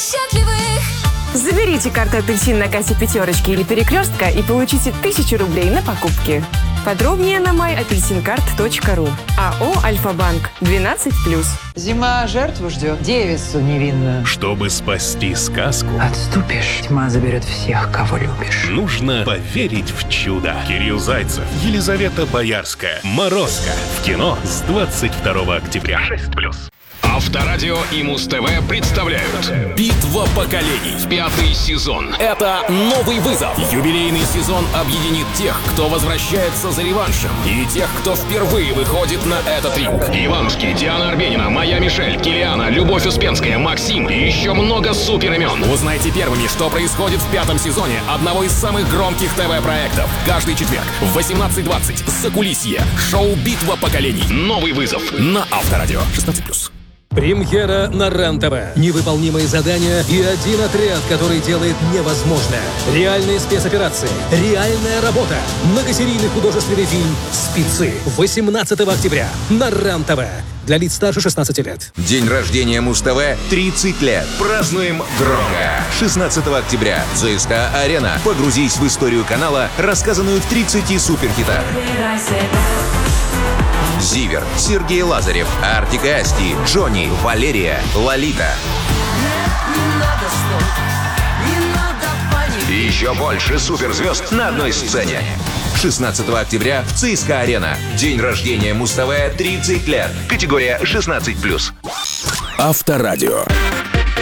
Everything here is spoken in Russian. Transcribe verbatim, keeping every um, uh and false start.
счастливых. Заберите карту «Апельсин» на кассе «Пятерочки» или «Перекрестка» и получите тысячу рублей на покупки. Подробнее на май апельсин карт точка ру. АО «Альфа-банк». двенадцать плюс. Зима жертву ждет, девицу невинную. Чтобы спасти сказку, Отступишь, тьма заберет всех, кого любишь. нужно поверить в чудо. Кирилл Зайцев, Елизавета Боярская, «Морозко». В кино с двадцать второго октября. шесть плюс. Авторадио и Муз-ТВ представляют «Битва поколений». Пятый сезон. Это новый вызов. Юбилейный сезон объединит тех, кто возвращается за реваншем, и тех, кто впервые выходит на этот ринг. Иванушки, Диана Арбенина, Майя Мишель, Килиана, Любовь Успенская, Максим и еще много супер имен. Узнайте первыми, что происходит в пятом сезоне одного из самых громких ТВ-проектов. Каждый четверг в восемнадцать двадцать. Закулисье. Шоу «Битва поколений». Новый вызов на Авторадио. шестнадцать плюс. Премьера на РЕН-ТВ. Невыполнимые задания и один отряд, который делает невозможное. Реальные спецоперации. Реальная работа. Многосерийный художественный фильм «Спецы». восемнадцатого октября на РЕН-ТВ. Для лиц старше шестнадцати лет. День рождения Муз-ТВ тридцать лет. Празднуем громко. шестнадцатого октября. ЦСКА-арена. Погрузись в историю канала, рассказанную в тридцати суперхитах. Зиверт, Сергей Лазарев, Артик и Асти, Джонни, Валерия, Лолита. И еще больше суперзвезд на одной сцене. шестнадцатого октября в ЦСКА-арена. День рождения Муз-ТВ тридцать лет. Категория шестнадцать плюс. Авторадио.